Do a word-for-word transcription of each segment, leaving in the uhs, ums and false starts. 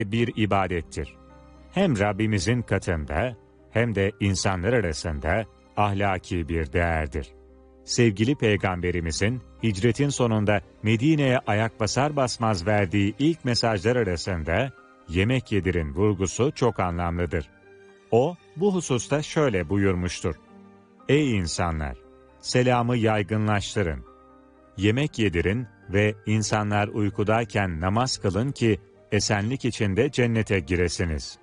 bir ibadettir. Hem Rabbimizin katında hem de insanlar arasında ahlaki bir değerdir. Sevgili Peygamberimizin hicretin sonunda Medine'ye ayak basar basmaz verdiği ilk mesajlar arasında yemek yedirin vurgusu çok anlamlıdır. O, bu hususta şöyle buyurmuştur: Ey insanlar! Selamı yaygınlaştırın. Yemek yedirin ve insanlar uykudayken namaz kılın ki esenlik içinde cennete giresiniz.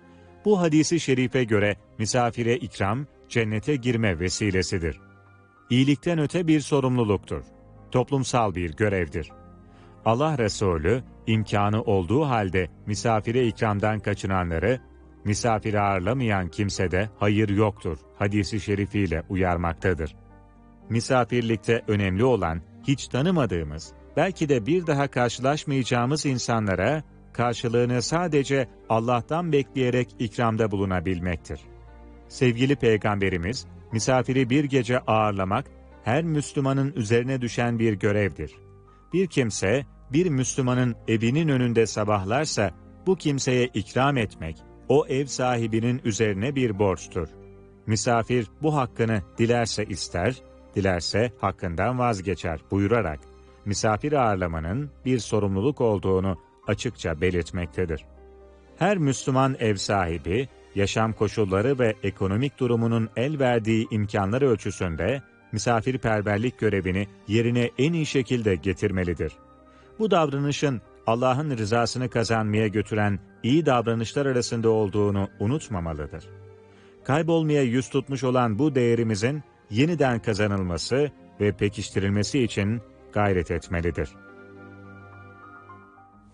Bu hadisi şerife göre misafire ikram, cennete girme vesilesidir. İyilikten öte bir sorumluluktur. Toplumsal bir görevdir. Allah Resulü, imkanı olduğu halde misafire ikramdan kaçınanları, misafiri ağırlamayan kimsede hayır yoktur hadisi şerifiyle uyarmaktadır. Misafirlikte önemli olan, hiç tanımadığımız, belki de bir daha karşılaşmayacağımız insanlara, karşılığını sadece Allah'tan bekleyerek ikramda bulunabilmektir. Sevgili Peygamberimiz, misafiri bir gece ağırlamak, her Müslümanın üzerine düşen bir görevdir. Bir kimse, bir Müslümanın evinin önünde sabahlarsa, bu kimseye ikram etmek, o ev sahibinin üzerine bir borçtur. Misafir bu hakkını dilerse ister, dilerse hakkından vazgeçer buyurarak, misafir ağırlamanın bir sorumluluk olduğunu açıkça belirtmektedir. Her Müslüman ev sahibi, yaşam koşulları ve ekonomik durumunun el verdiği imkanlar ölçüsünde, misafirperverlik görevini yerine en iyi şekilde getirmelidir. Bu davranışın Allah'ın rızasını kazanmaya götüren iyi davranışlar arasında olduğunu unutmamalıdır. Kaybolmaya yüz tutmuş olan bu değerimizin yeniden kazanılması ve pekiştirilmesi için gayret etmelidir.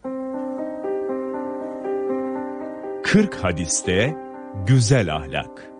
kırk hadiste güzel ahlak.